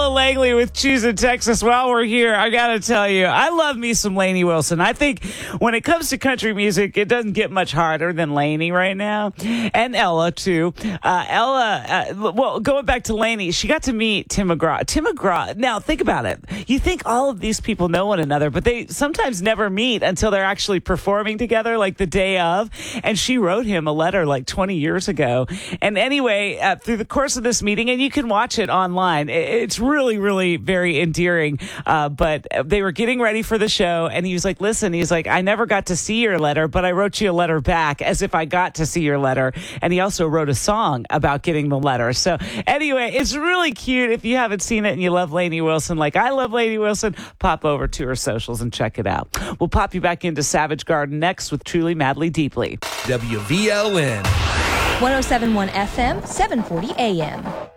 Ella Langley with Choosing Texas. While we're here, I got to tell you, I love me some Lainey Wilson. I think when it comes to country music, it doesn't get much harder than Lainey right now. And Ella, too. Well, going back to Lainey, she got to meet Tim McGraw. Tim McGraw, now think about it. You think all of these people know one another, but they sometimes never meet until they're actually performing together, like the day of. And she wrote him a letter like 20 years ago. And anyway, through the course of this meeting, and you can watch it online, it's really, really very endearing. But they were getting ready for the show, and he was like, listen, he's like, I never got to see your letter, but I wrote you a letter back as if I got to see your letter. And he also wrote a song about getting the letter. So anyway, it's really cute. If you haven't seen it and you love Lainey Wilson, like I love Lainey Wilson, pop over to her socials and check it out. We'll pop you back into Savage Garden next with Truly, Madly, Deeply. WVLN. 107.1 FM, 740 AM.